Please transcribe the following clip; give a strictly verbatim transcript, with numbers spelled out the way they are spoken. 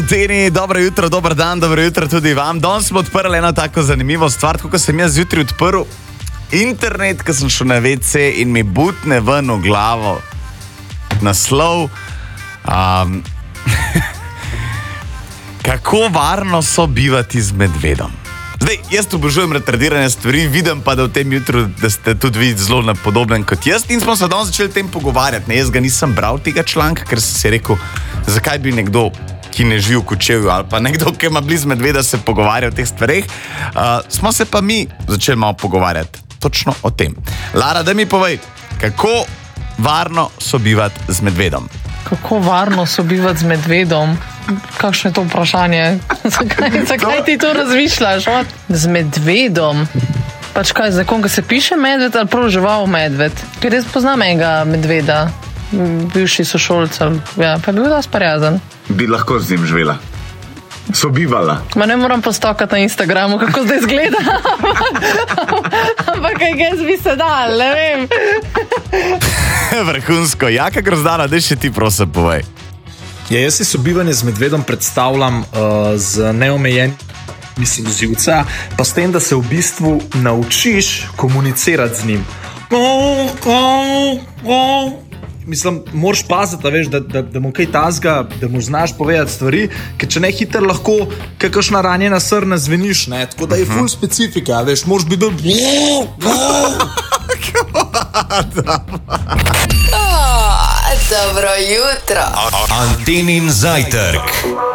Tini, dobro jutro, dober dan, dobro jutro tudi vam. Danes smo odprli eno tako zanimivo stvar, ko sem jaz zjutraj odprl internet, ko sem šel na ve ce in mi butne ven v glavo naslov. Um, kako varno so bivati z medvedom. Zdaj, jaz obožujem retardirane stvari, vidim pa, da v tem jutru, da ste tudi vi zelo podoben kot jaz in smo se danes začeli o tem pogovarjati. Ne, jaz ga nisem bral tega članka, ker sem si rekel, zakaj bi nekdo, ki ne živi v Kočevju ali pa nekdo, ki ima blizu medveda, se pogovarja o teh stvareh. Uh, smo se pa mi začeli malo pogovarjati točno o tem. Lara, da mi povej, kako varno sobivati z medvedom? Kako varno sobivati z medvedom? Kakšno je to vprašanje? Zakaj, zakaj ti to razmišljaš? Z medvedom? Pač kaj, zakon, ko se piše medved ali prav žival medved? Ker jaz poznam enega medveda, bivši sošolc, ja, pa je bil dosti prijazen. Bi lahko z njim živela. Sobivala. Ma ne moram postokati na Instagramu, kako zdaj izgleda. Ampak kaj jaz bi se dal, ne vem. Vrhunsko. Jaka Grozdana, daj še ti prosim povej. Ja, jaz si sobivanje z medvedom predstavljam uh, z neomejenim, mislim, živca, pa s tem, da se v bistvu naučiš komunicirati z njim. Mislim, moraš paziti, veš, da, da, da mu kaj tazga, da mu znaš povedati stvari, ker če ne hiter lahko kakšna ranjena srna zveniš, ne, tako da je ful specifika, veš, moraš biti bolj... Dobro jutro. Antenin zajtrk.